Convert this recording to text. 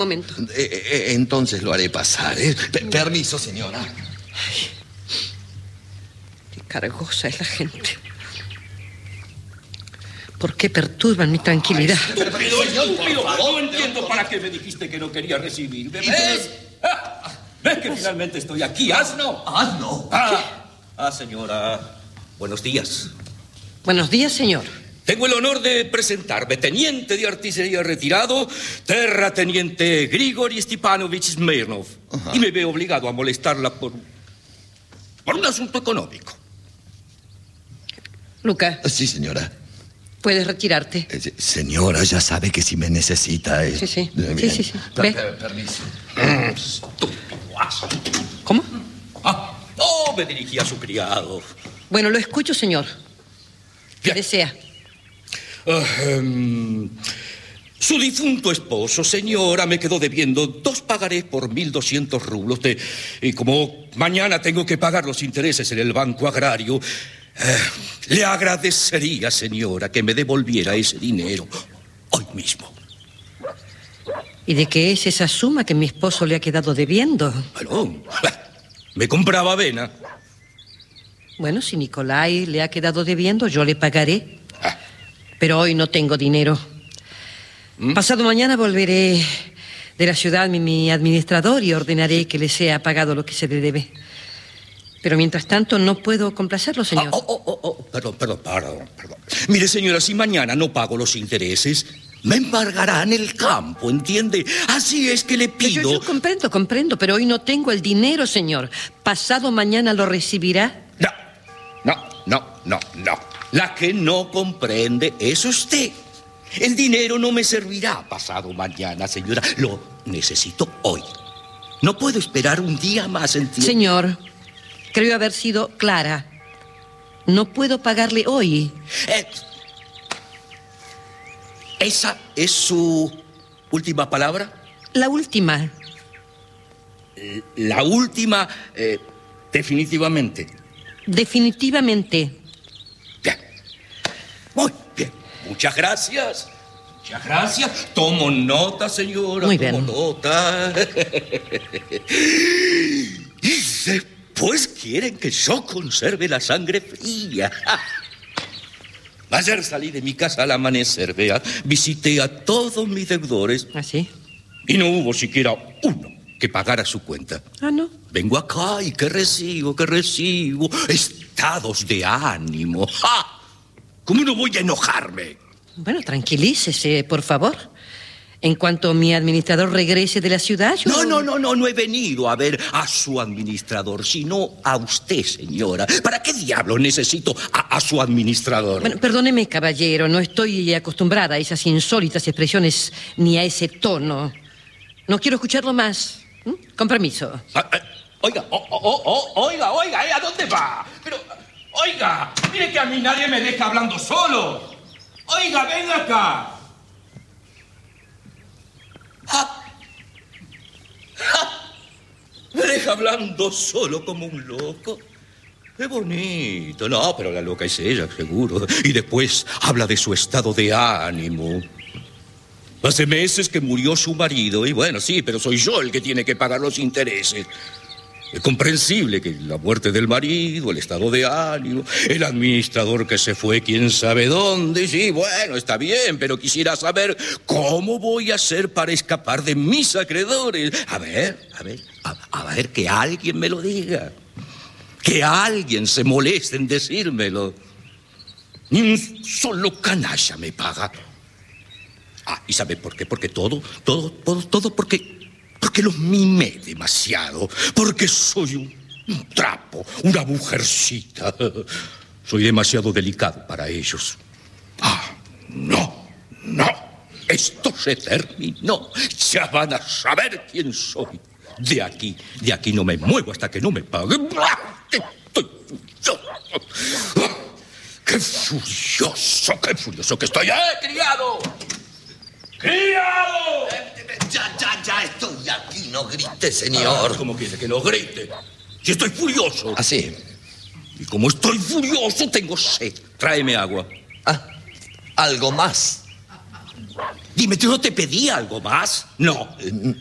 momento. Entonces lo haré pasar, ¿eh? Permiso, señora. Ay, qué cargosa es la gente. ¿Por qué perturban mi tranquilidad? Estúpido. No entiendo para qué me dijiste que no quería recibirme. ¿Ves? ¿Ves que finalmente estoy aquí, asno? ¿Asno? Señora. Buenos días. Buenos días, señor. Tengo el honor de presentarme, teniente de artillería retirado, terrateniente Grigori Stepanovich Smirnov. Y me veo obligado a molestarla por un asunto económico. Luca. Sí, señora. Puedes retirarte. Señora, ya sabe que si me necesita... Sí. Sí. Permiso. Estúpido asno. ¿Cómo? No, me dirigí a su criado. Bueno, lo escucho, señor. ¿Qué desea? Su difunto esposo, señora, me quedó debiendo 2 pagarés por 1.200 rublos. Y como mañana tengo que pagar los intereses en el Banco Agrario, le agradecería, señora, que me devolviera ese dinero hoy mismo. ¿Y de qué es esa suma que mi esposo le ha quedado debiendo? Bueno, me compraba avena. Bueno, si Nicolai le ha quedado debiendo, yo le pagaré. Pero hoy no tengo dinero. Pasado mañana volveré de la ciudad mi administrador y ordenaré que le sea pagado lo que se le debe. Pero mientras tanto no puedo complacerlo, señor. Perdón. Mire, señora, si mañana no pago los intereses, me embargarán el campo, ¿entiende? Así es que le pido... Yo comprendo, pero hoy no tengo el dinero, señor. ¿Pasado mañana lo recibirá? No. La que no comprende es usted. El dinero no me servirá pasado mañana, señora. Lo necesito hoy. No puedo esperar un día más, ¿entiende? Señor, creo haber sido clara. No puedo pagarle hoy. ¿Esa es su última palabra? La última. La última, definitivamente. Definitivamente. Bien. Muy bien. Muchas gracias. Tomo nota, señora. Muy bien. Tomo nota. Y después quieren que yo conserve la sangre fría. Ayer salí de mi casa al amanecer, vea. Visité a todos mis deudores. ¿Ah, sí? Y no hubo siquiera uno que pagara su cuenta. ¿No? Vengo acá y ¿qué recibo? Estados de ánimo. ¿Cómo no voy a enojarme? Bueno, tranquilícese, por favor. En cuanto mi administrador regrese de la ciudad, yo... No he venido a ver a su administrador, sino a usted, señora. ¿Para qué diablos necesito a su administrador? Bueno, perdóneme, caballero, no estoy acostumbrada a esas insólitas expresiones ni a ese tono. No quiero escucharlo más. Con permiso. Oiga, ¿a dónde va? Pero, oiga, mire que a mí nadie me deja hablando solo. Oiga, venga acá. Me deja hablando solo como un loco. Qué bonito. No, pero la loca es ella, seguro. Y después habla de su estado de ánimo. Hace meses que murió su marido. Y bueno, sí, pero soy yo el que tiene que pagar los intereses. Es comprensible que la muerte del marido, el estado de ánimo, el administrador que se fue quién sabe dónde. Sí, bueno, está bien, pero quisiera saber cómo voy a hacer para escapar de mis acreedores. A ver, que alguien me lo diga. Que alguien se moleste en decírmelo. Ni un solo canalla me paga. ¿Y sabe por qué? Porque todo, porque los mimé demasiado, porque soy un trapo, una mujercita. Soy demasiado delicado para ellos. No, esto se terminó. Ya van a saber quién soy. De aquí no me muevo hasta que no me paguen. Estoy furioso. ¡Qué furioso que estoy! ¡Criado! ¡Criado! Ya estoy aquí, no grite, señor. ¿Cómo quiere que no grite? Si estoy furioso. Así. Y como estoy furioso, tengo sed. Tráeme agua. ¿Algo más? Dime, ¿yo no te pedí algo más? No.